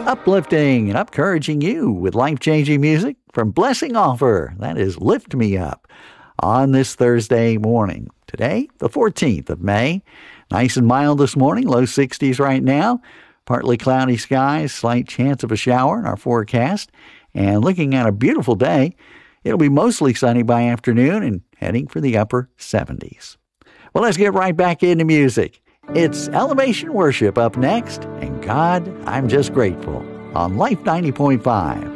uplifting and encouraging you with life-changing music from Blessing Offer. That is Lift Me Up on this Thursday morning. Today, the 14th of May. Nice and mild this morning, low 60s right now. Partly cloudy skies, slight chance of a shower in our forecast. And looking at a beautiful day, it'll be mostly sunny by afternoon and heading for the upper 70s. Well, let's get right back into music. It's Elevation Worship up next, and God, I'm Just Grateful on Life 90.5.